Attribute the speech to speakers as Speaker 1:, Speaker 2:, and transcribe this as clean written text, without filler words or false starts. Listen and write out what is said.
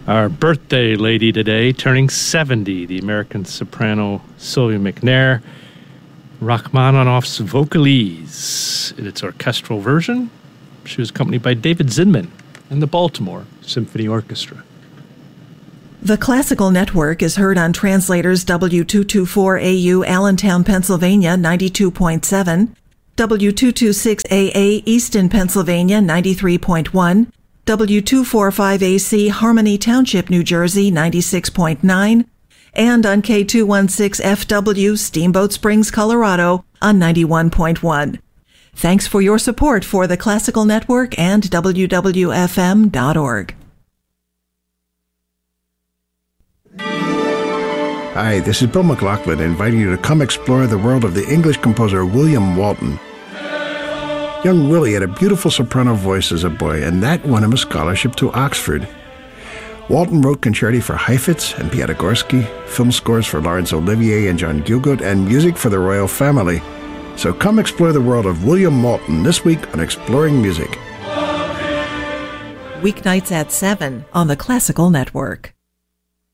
Speaker 1: Our birthday lady today, turning 70, the American soprano Sylvia McNair, Rachmaninoff's Vocalise in its orchestral version. She was accompanied by David Zinman and the Baltimore Symphony Orchestra.
Speaker 2: The Classical Network is heard on Translators W224AU Allentown, Pennsylvania, 92.7, W226AA Easton, Pennsylvania, 93.1, W245AC Harmony Township, New Jersey, 96.9, and on K216FW Steamboat Springs, Colorado, on 91.1. Thanks for your support for the Classical Network and WWFM.org.
Speaker 3: Hi, this is Bill McLaughlin inviting you to come explore the world of the English composer William Walton. Young Willie had a beautiful soprano voice as a boy, and that won him a scholarship to Oxford. Walton wrote concerti for Heifetz and Piatigorsky, film scores for Laurence Olivier and John Gielgud, and music for the royal family. So come explore the world of William Walton this week on Exploring Music.
Speaker 2: Weeknights at 7 on the Classical Network.